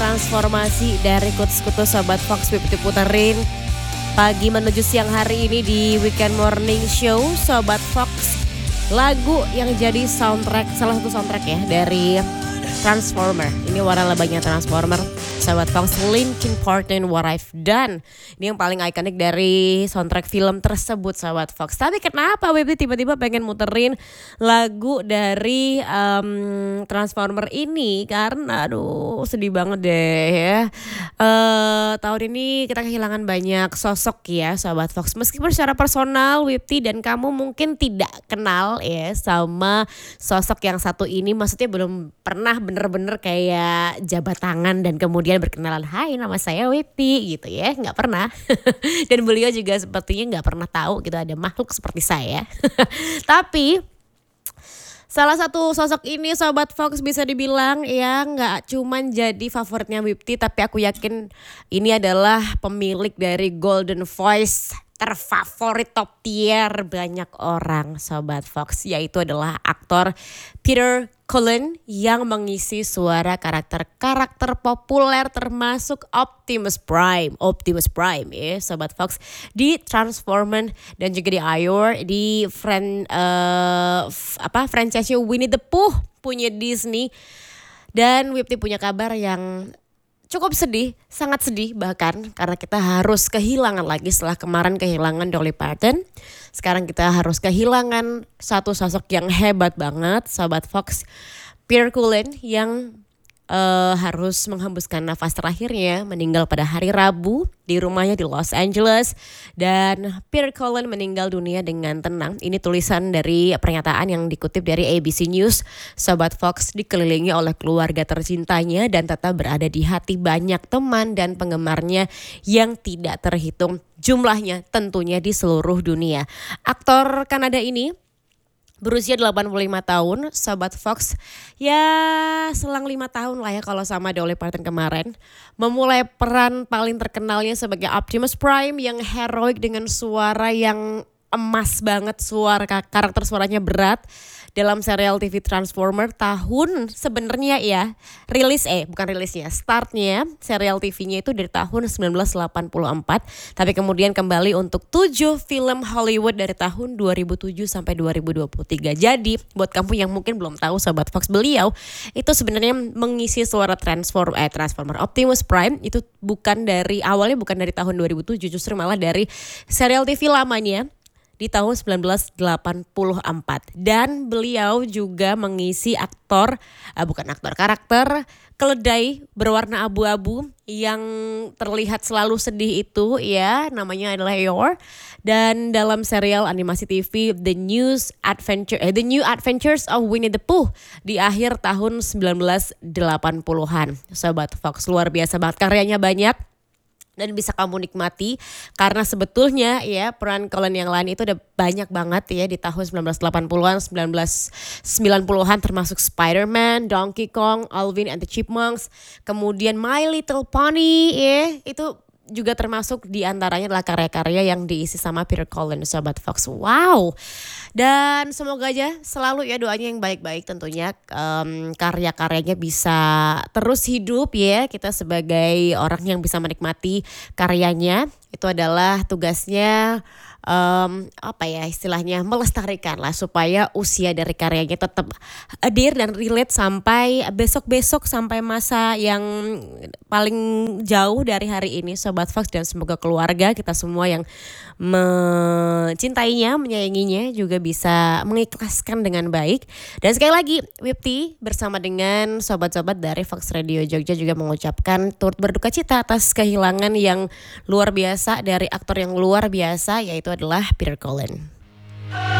transformasi dari kutu-kutu Sobat Fox Pipiti puterin pagi menuju siang hari ini di Weekend Morning Show Sobat Fox. Lagu yang jadi soundtrack, salah satu soundtrack ya dari Transformer. Ini warna labanya Transformer. Sobat Fox, Linkin Park dan What I've Done. Ini yang paling ikonik dari soundtrack film tersebut Sobat Fox. Tapi kenapa Webby tiba-tiba pengen muterin lagu dari Transformer ini? Karena aduh sedih banget deh ya. Tahun ini kita kehilangan banyak sosok ya Sobat Fox. Meskipun secara personal Webby dan kamu mungkin tidak kenal ya sama sosok yang satu ini. Maksudnya belum pernah bener-bener kayak jabat tangan dan kemudian berkenalan, hai nama saya Webby gitu ya, nggak pernah. Dan beliau juga sepertinya nggak pernah tahu gitu ada makhluk seperti saya. Tapi salah satu sosok ini Sobat Fox bisa dibilang ya nggak cuman jadi favoritnya Webby, tapi aku yakin ini adalah pemilik dari Golden Voice terfavorit top tier banyak orang Sobat Fox, yaitu adalah aktor Peter Cullen yang mengisi suara karakter-karakter populer termasuk Optimus Prime ya Sobat Fox di Transformers dan juga di Eeyore di franchise Winnie the Pooh punya Disney. Dan Webby punya kabar yang cukup sedih, sangat sedih bahkan karena kita harus kehilangan lagi setelah kemarin kehilangan Dolly Parton. Sekarang kita harus kehilangan satu sosok yang hebat banget Sobat Fox, Peter Cullen yang harus menghembuskan nafas terakhirnya, meninggal pada hari Rabu di rumahnya di Los Angeles. Dan Peter Cullen meninggal dunia dengan tenang. Ini tulisan dari pernyataan yang dikutip dari ABC News. Sobat Fox dikelilingi oleh keluarga tercintanya dan tetap berada di hati banyak teman dan penggemarnya yang tidak terhitung jumlahnya tentunya di seluruh dunia. Aktor Kanada ini berusia 85 tahun, Sobat Fox, ya selang 5 tahun lah ya kalau sama Dolly Parton kemarin. Memulai peran paling terkenalnya sebagai Optimus Prime yang heroik dengan suara yang emas banget, karakter suaranya berat dalam serial TV Transformer tahun sebenarnya ya startnya serial TV-nya itu dari tahun 1984, tapi kemudian kembali untuk 7 film Hollywood dari tahun 2007 sampai 2023. Jadi buat kamu yang mungkin belum tahu Sobat Fox, beliau itu sebenarnya mengisi suara Transformer Optimus Prime itu awalnya bukan dari tahun 2007, justru malah dari serial TV lamanya di tahun 1984. Dan beliau juga mengisi karakter keledai berwarna abu-abu yang terlihat selalu sedih itu ya, namanya adalah Eeyore. Dan dalam serial animasi TV The New Adventures of Winnie the Pooh di akhir tahun 1980-an. Sobat Fox, luar biasa banget, karyanya banyak dan bisa kamu nikmati karena sebetulnya ya peran Cullen yang lain itu udah banyak banget ya di tahun 1980-an, 1990-an, termasuk Spider-Man, Donkey Kong, Alvin and the Chipmunks, kemudian My Little Pony ya, itu juga termasuk di antaranya adalah karya-karya yang diisi sama Peter Cullen Sobat Fox. Wow. Dan semoga aja selalu ya doanya yang baik-baik tentunya, karya-karyanya bisa terus hidup ya. Kita sebagai orang yang bisa menikmati karyanya itu adalah tugasnya istilahnya melestarikan lah supaya usia dari karyanya tetap hadir dan relate sampai besok-besok, sampai masa yang paling jauh dari hari ini Sobat Fox. Dan semoga keluarga kita semua yang mencintainya, menyayanginya juga bisa mengikhlaskan dengan baik. Dan sekali lagi Webby bersama dengan sobat-sobat dari Fox Radio Jogja juga mengucapkan turut berduka cita atas kehilangan yang luar biasa dari aktor yang luar biasa, yaitu adalah Peter Cullen.